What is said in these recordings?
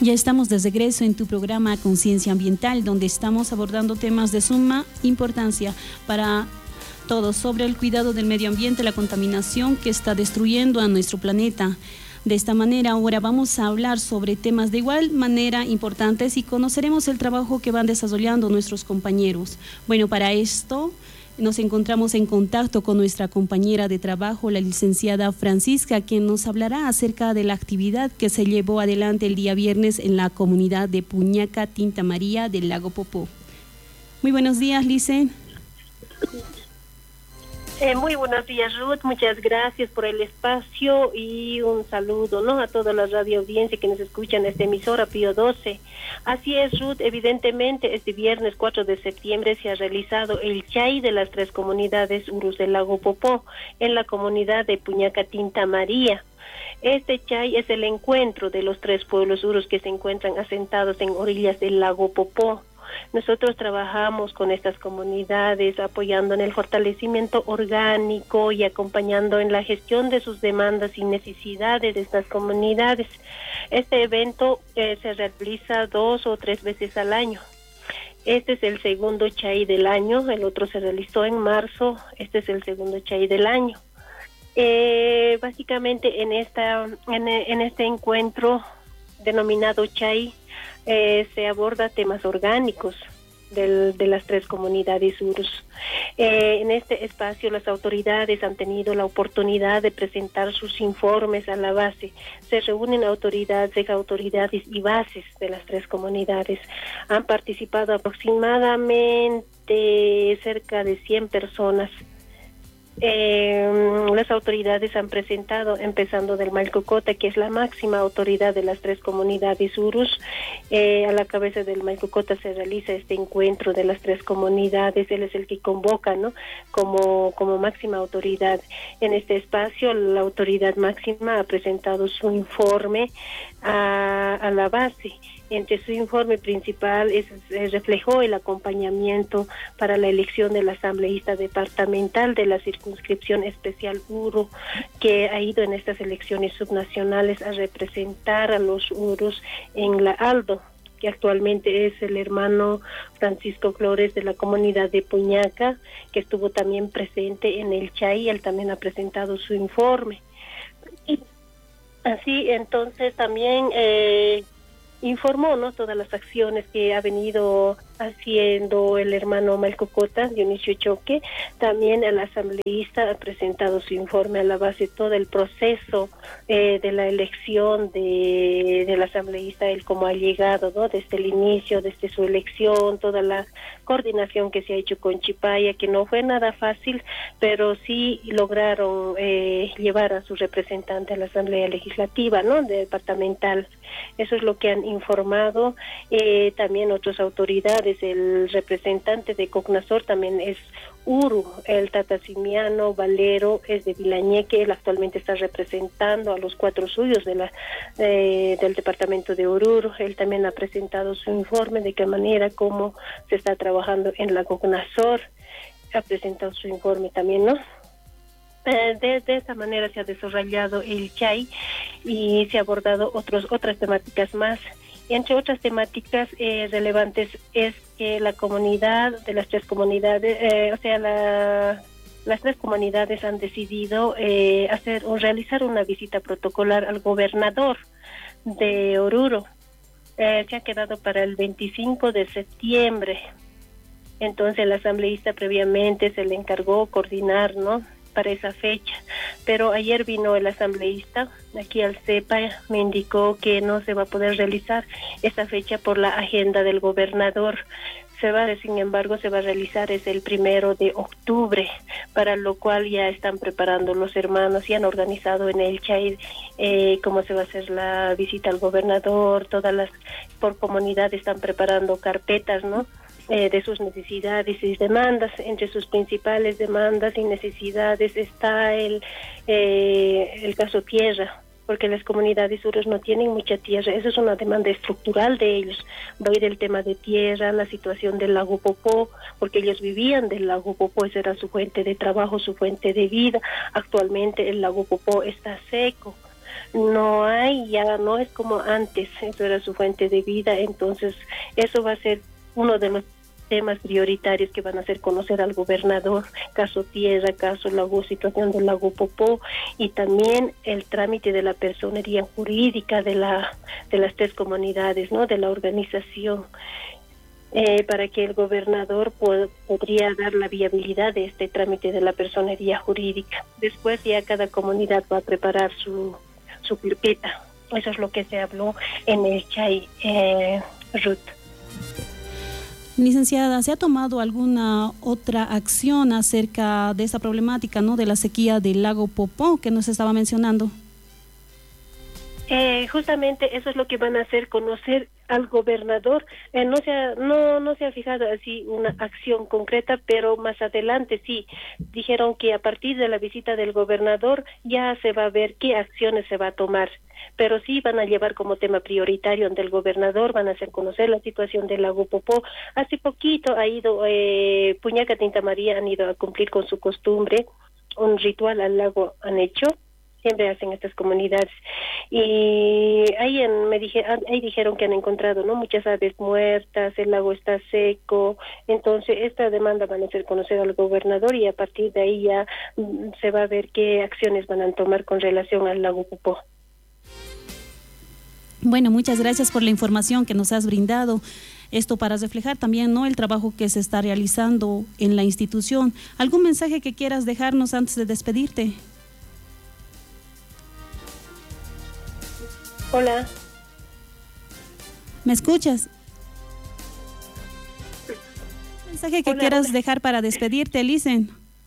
Ya estamos de regreso en tu programa Conciencia Ambiental, donde estamos abordando temas de suma importancia para todos sobre el cuidado del medio ambiente, la contaminación que está destruyendo a nuestro planeta. De esta manera, ahora vamos a hablar sobre temas de igual manera importantes y conoceremos el trabajo que van desarrollando nuestros compañeros. Bueno, para esto nos encontramos en contacto con nuestra compañera de trabajo, la licenciada Francisca, quien nos hablará acerca de la actividad que se llevó adelante el día viernes en la comunidad de Puñaca, Tinta María del Lago Popó. Muy buenos días, Lice. Muy buenos días, Ruth. Muchas gracias por el espacio y un saludo, ¿no?, a toda la radio audiencia que nos escucha en esta emisora Pío 12. Así es, Ruth. Evidentemente, este viernes 4 de septiembre se ha realizado el chay de las 3 comunidades Urus del Lago Popó en la comunidad de Puñaca, Tinta María. Este chay es el encuentro de los 3 pueblos urus que se encuentran asentados en orillas del Lago Popó. Nosotros trabajamos con estas comunidades apoyando en el fortalecimiento orgánico y acompañando en la gestión de sus demandas y necesidades de estas comunidades. Este evento se realiza 2 o 3 veces al año. Este es el segundo chay del año, el otro se realizó en marzo, este es el segundo chay del año. Básicamente en este encuentro denominado chay, se aborda temas orgánicos de las 3 comunidades urus. En este espacio las autoridades han tenido la oportunidad de presentar sus informes a la base. Se reúnen autoridades y bases de las 3 comunidades. Han participado aproximadamente cerca de 100 personas. Las autoridades han presentado, empezando del Mailcocota, que es la máxima autoridad de las 3 comunidades urus. A la cabeza del Mailcocota se realiza este encuentro de las 3 comunidades. Él es el que convoca, ¿no?, como máxima autoridad. En este espacio, la autoridad máxima ha presentado su informe a la base. Entre su informe principal reflejó el acompañamiento para la elección del asambleísta departamental de la circunscripción especial Uru, que ha ido en estas elecciones subnacionales a representar a los urus en la Aldo, que actualmente es el hermano Francisco Flores de la comunidad de Puñaca, que estuvo también presente en el chay. Él también ha presentado su informe. Y así, entonces, también informó, ¿no?, todas las acciones que ha venido haciendo el hermano Mailcocota, Dionisio Choque. También el asambleísta ha presentado su informe a la base, todo el proceso de la elección del asambleísta, él como ha llegado, ¿no?, desde el inicio, desde su elección, toda la coordinación que se ha hecho con Chipaya, que no fue nada fácil, pero sí lograron llevar a su representante a la Asamblea Legislativa, ¿no?, departamental. Eso es lo que han informado. También otras autoridades, el representante de Cocnasor también es Uru, el Tatasimiano Valero es de Vilañeque. Él actualmente está representando a los 4 suyos del departamento de Oruro. Él también ha presentado su informe de qué manera, cómo se está trabajando en la Cocnasor. Ha presentado su informe también, ¿no? De esta manera se ha desarrollado el chay y se ha abordado otras temáticas más. Entre otras temáticas relevantes es que la comunidad de las 3 comunidades, las 3 comunidades han decidido realizar una visita protocolar al gobernador de Oruro. Se ha quedado para el 25 de septiembre. Entonces el asambleísta previamente se le encargó coordinar, ¿no?, para esa fecha, pero ayer vino el asambleísta aquí al CEPA, me indicó que no se va a poder realizar esa fecha por la agenda del gobernador. Sin embargo, se va a realizar es el 1 de octubre, para lo cual ya están preparando los hermanos y han organizado en el chay cómo se va a hacer la visita al gobernador. Por comunidad están preparando carpetas, ¿no?, de sus necesidades y demandas. Entre sus principales demandas y necesidades está el caso tierra, porque las comunidades urus no tienen mucha tierra. Esa es una demanda estructural de ellos. Va a ir el tema de tierra, la situación del lago Popó, porque ellos vivían del lago Popó, esa era su fuente de trabajo, su fuente de vida. Actualmente el lago Popó está seco. no hay, ya no es como antes, eso era su fuente de vida. Entonces eso va a ser uno de los temas prioritarios que van a hacer conocer al gobernador, caso Tierra, caso Lago, situación del Lago Popó, y también el trámite de la personería jurídica de las tres comunidades, ¿no? De la organización, para que el gobernador podría dar la viabilidad de este trámite de la personería jurídica. Después ya cada comunidad va a preparar su carpeta. Eso es lo que se habló en el Chay, Ruth. Licenciada, ¿se ha tomado alguna otra acción acerca de esta problemática, ¿no? De la sequía del lago Popó que nos estaba mencionando? Justamente eso es lo que van a hacer conocer al gobernador. No se ha fijado así una acción concreta, pero más adelante sí dijeron que a partir de la visita del gobernador ya se va a ver qué acciones se va a tomar. Pero sí van a llevar como tema prioritario ante el gobernador, van a hacer conocer la situación del lago Popó. Hace poquito ha ido Puñaca Tinta María, han ido a cumplir con su costumbre, un ritual al lago han hecho. Siempre hacen estas comunidades. Y ahí dijeron que han encontrado, ¿no?, muchas aves muertas, el lago está seco. Entonces esta demanda van a hacer conocer al gobernador y a partir de ahí ya se va a ver qué acciones van a tomar con relación al lago Popó. Bueno, muchas gracias por la información que nos has brindado. Esto para reflejar también, ¿no?, el trabajo que se está realizando en la institución. ¿Algún mensaje que quieras dejarnos antes de despedirte? Hola. ¿Me escuchas? ¿Mensaje que quieras dejar para despedirte, Licen?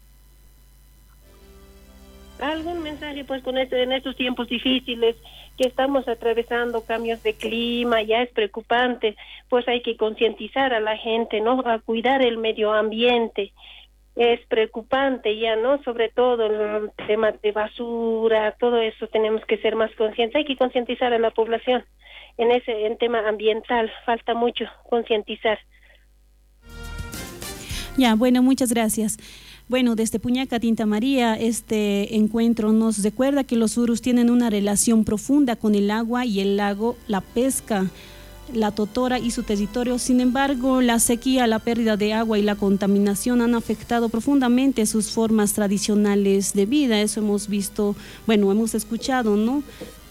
¿Algún mensaje pues en estos tiempos difíciles que estamos atravesando, cambios de clima, ya es preocupante, pues hay que concientizar a la gente, ¿no?, a cuidar el medio ambiente. Es preocupante ya, ¿no?, sobre todo el tema de basura, todo eso tenemos que ser más conscientes, hay que concientizar a la población en tema ambiental, falta mucho concientizar. Ya, bueno, muchas gracias. Bueno, desde Puñaca Tinta María, este encuentro nos recuerda que los urus tienen una relación profunda con el agua y el lago, la pesca, la totora y su territorio. Sin embargo, la sequía, la pérdida de agua y la contaminación han afectado profundamente sus formas tradicionales de vida. Eso hemos visto, bueno, hemos escuchado, ¿no?,